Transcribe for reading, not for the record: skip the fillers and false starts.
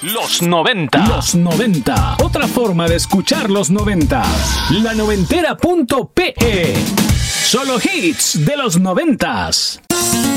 Los 90. Los 90. Otra forma de escuchar los 90. lanoventera.pe. Solo hits de los 90.